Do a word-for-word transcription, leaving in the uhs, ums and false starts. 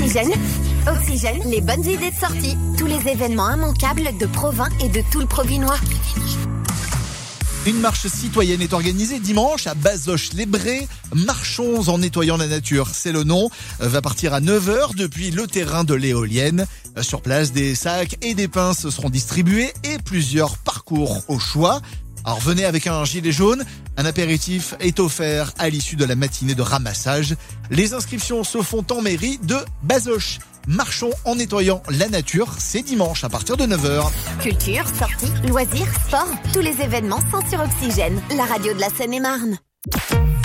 Oxygène. Oxygène, les bonnes idées de sortie. Tous les événements immanquables de Provins et de tout le Provinois. Une marche citoyenne est organisée dimanche à Bazoches-les-Brais. Marchons en nettoyant la nature, c'est le nom. Va partir à neuf heures depuis le terrain de l'éolienne. Sur place, des sacs et des pinces seront distribués et plusieurs parcours au choix. Alors venez avec un gilet jaune, un apéritif est offert à l'issue de la matinée de ramassage. Les inscriptions se font en mairie de Bazoches. Marchons en nettoyant la nature, c'est dimanche à partir de neuf heures. Culture, sorties, loisirs, sport, tous les événements sont sur Oxygène, la radio de la Seine-et-Marne.